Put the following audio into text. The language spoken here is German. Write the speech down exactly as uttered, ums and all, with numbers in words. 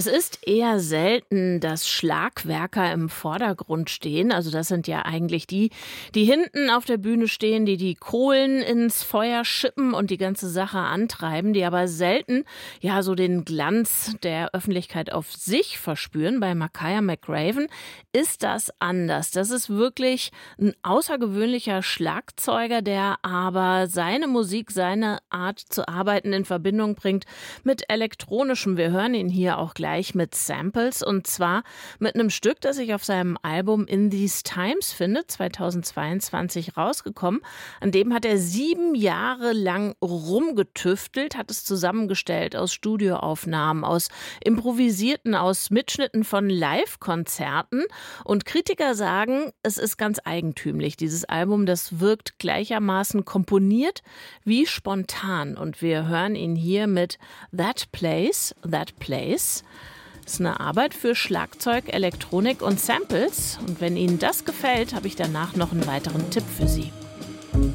Es ist eher selten, dass Schlagwerker im Vordergrund stehen. Also das sind ja eigentlich die, die hinten auf der Bühne stehen, die die Kohlen ins Feuer schippen und die ganze Sache antreiben, die aber selten ja so den Glanz der Öffentlichkeit auf sich verspüren. Bei Makaya McCraven ist das anders. Das ist wirklich ein außergewöhnlicher Schlagzeuger, der aber seine Musik, seine Art zu arbeiten in Verbindung bringt mit elektronischem. Wir hören ihn hier auch gleich mit Samples, und zwar mit einem Stück, das sich auf seinem Album In These Times findet, zweitausendzweiundzwanzig rausgekommen. An dem hat er sieben Jahre lang rumgetüftelt, hat es zusammengestellt aus Studioaufnahmen, aus improvisierten, aus Mitschnitten von Live-Konzerten. Und Kritiker sagen, es ist ganz eigentümlich. Dieses Album, das wirkt gleichermaßen komponiert wie spontan. Und wir hören ihn hier mit That Place, That Place. Das ist eine Arbeit für Schlagzeug, Elektronik und Samples. Und wenn Ihnen das gefällt, habe ich danach noch einen weiteren Tipp für Sie.